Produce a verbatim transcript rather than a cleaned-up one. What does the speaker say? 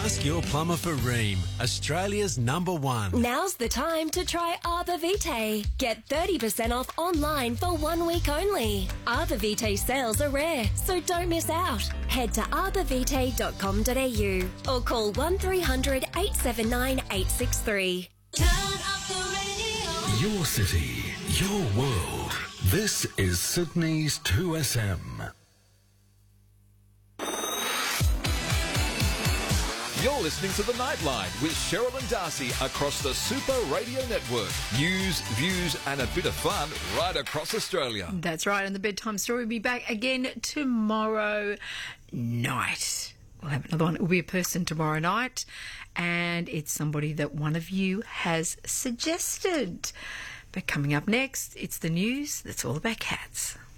Ask your plumber for Rheem, Australia's number one. Now's the time to try Arbor Vitae. Get thirty percent off online for one week only. Arbor Vitae sales are rare, so don't miss out. Head to arbor vitae dot com dot a u or call one three hundred eight seven nine eight six three. Turn up the radio. Your city, your world. This is Sydney's two S M. You're listening to The Nightline with Cheryl and Darcy across the Super Radio Network. News, views and a bit of fun right across Australia. That's right, and the bedtime story will be back again tomorrow night. We'll have another one. It will be a person tomorrow night, and it's somebody that one of you has suggested. But coming up next, it's the news that's all about cats.